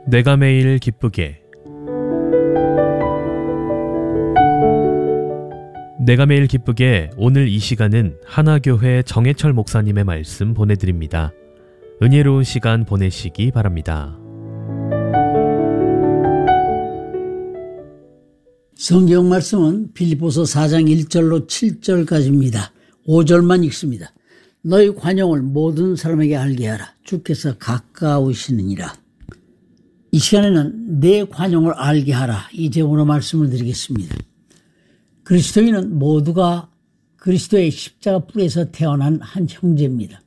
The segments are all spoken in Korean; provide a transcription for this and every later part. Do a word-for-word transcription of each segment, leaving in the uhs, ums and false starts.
내가 매일 기쁘게. 내가 매일 기쁘게 오늘 이 시간은 하나교회 정해철 목사님의 말씀 보내드립니다. 은혜로운 시간 보내시기 바랍니다. 성경 말씀은 빌립보서 사 장 일 절로 칠 절까지입니다. 오 절만 읽습니다. 너희 관용을 모든 사람에게 알게 하라. 주께서 가까우시느니라. 이 시간에는 내 관용을 알게 하라, 이 제목으로 말씀을 드리겠습니다. 그리스도인은 모두가 그리스도의 십자가 뿔에서 태어난 한 형제입니다.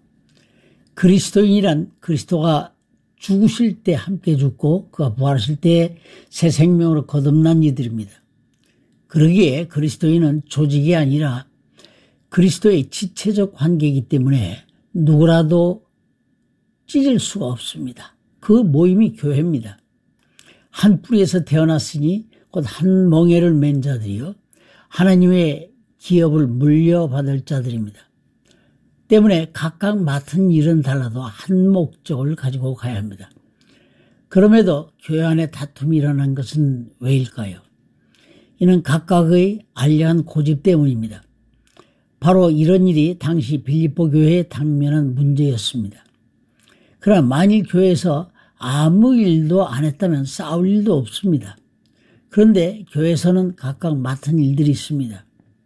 그리스도인이란 그리스도가 죽으실 때 함께 죽고 그가 부활하실 때 새 생명으로 거듭난 이들입니다. 그러기에 그리스도인은 조직이 아니라 그리스도의 지체적 관계이기 때문에 누구라도 찢을 수가 없습니다. 그 모임이 교회입니다. 한 뿌리에서 태어났으니 곧 한 멍에를 맨 자들이요 하나님의 기업을 물려받을 자들입니다. 때문에 각각 맡은 일은 달라도 한 목적을 가지고 가야 합니다. 그럼에도 교회 안에 다툼이 일어난 것은 왜일까요? 이는 각각의 알량한 고집 때문입니다. 바로 이런 일이 당시 빌립보 교회에 당면한 문제였습니다. 그러나 만일 교회에서 아무 일도 안 했다면 싸울 일도 없습니다. 그런데 교회에서는 각각 맡은 일들이 있습니다.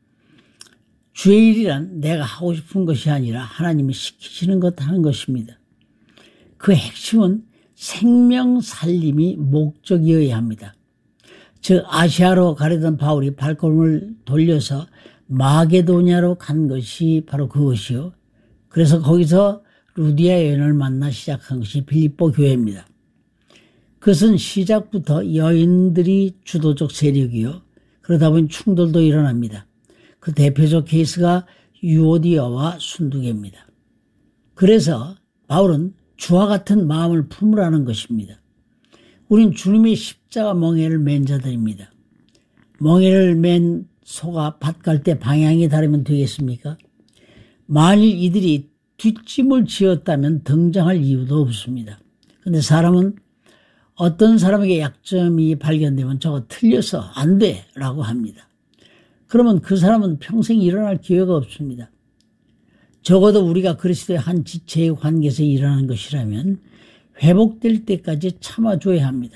주의 일이란 내가 하고 싶은 것이 아니라 하나님이 시키시는 것 하는 것입니다. 그 핵심은 생명 살림이 목적이어야 합니다. 즉 아시아로 가려던 바울이 발걸음을 돌려서 마게도냐로 간 것이 바로 그것이요. 그래서 거기서 루디아 여인을 만나 시작한 것이 빌립보 교회입니다. 그것은 시작부터 여인들이 주도적 세력이요. 그러다 보니 충돌도 일어납니다. 그 대표적 케이스가 유오디아와 순두개입니다. 그래서 바울은 주와 같은 마음을 품으라는 것입니다. 우린 주님의 십자가 멍에를 맨 자들입니다. 멍에를 맨 소가 밭 갈 때 방향이 다르면 되겠습니까? 만일 이들이 뒷짐을 지었다면 등장할 이유도 없습니다. 그런데 사람은 어떤 사람에게 약점이 발견되면 저거 틀려서 안 돼 라고 합니다. 그러면 그 사람은 평생 일어날 기회가 없습니다. 적어도 우리가 그리스도의 한 지체의 관계에서 일어나는 것이라면 회복될 때까지 참아줘야 합니다.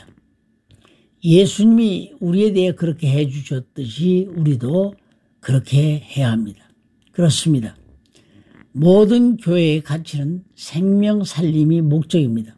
예수님이 우리에 대해 그렇게 해주셨듯이 우리도 그렇게 해야 합니다. 그렇습니다. 모든 교회의 가치는 생명 살림이 목적입니다.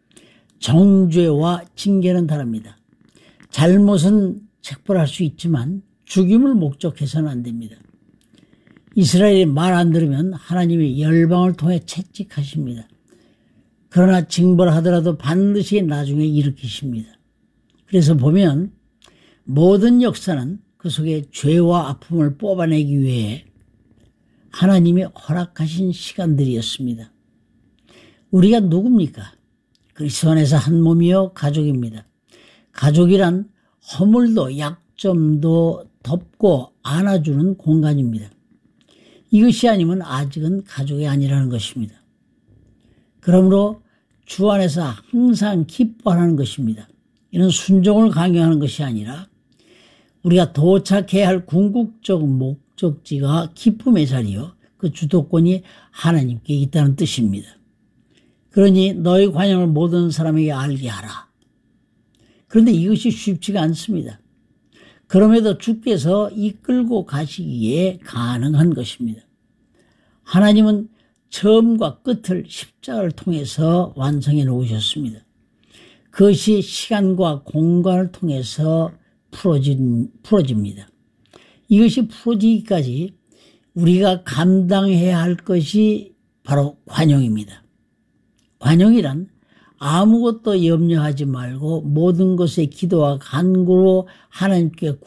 정죄와 징계는 다릅니다. 잘못은 책벌할 수 있지만 죽임을 목적해서는 안 됩니다. 이스라엘이 말 안 들으면 하나님이 열방을 통해 채찍하십니다. 그러나 징벌하더라도 반드시 나중에 일으키십니다. 그래서 보면 모든 역사는 그 속에 죄와 아픔을 뽑아내기 위해 하나님이 허락하신 시간들이었습니다. 우리가 누굽니까? 그리스도 안에서 한 몸이요 가족입니다. 가족이란 허물도 약점도 덮고 안아주는 공간입니다. 이것이 아니면 아직은 가족이 아니라는 것입니다. 그러므로 주 안에서 항상 기뻐하는 것입니다. 이는 순종을 강요하는 것이 아니라 우리가 도착해야 할 궁극적 목적지가 기쁨의 자리요 그 주도권이 하나님께 있다는 뜻입니다. 그러니 너희 관용을 모든 사람에게 알게 하라. 그런데 이것이 쉽지가 않습니다. 그럼에도 주께서 이끌고 가시기에 가능한 것입니다. 하나님은 처음과 끝을 십자가를 통해서 완성해 놓으셨습니다. 그것이 시간과 공간을 통해서 풀어진, 풀어집니다. 이것이 풀어지기까지 우리가 감당해야 할 것이 바로 관용입니다. 관용이란 아무것도 염려하지 말고 모든 것에 기도와 간구로 하나님께